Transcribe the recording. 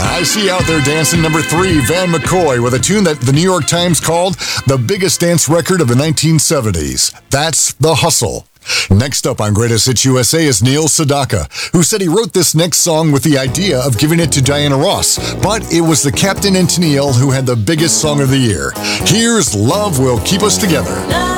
I see you out there dancing. Number 3, Van McCoy, with a tune that the New York Times called the biggest dance record of the 1970s. That's The Hustle. Next up on Greatest Hits USA is Neil Sedaka, who said he wrote this next song with the idea of giving it to Diana Ross, but it was the Captain and Tennille who had the biggest song of the year. Here's Love Will Keep Us Together.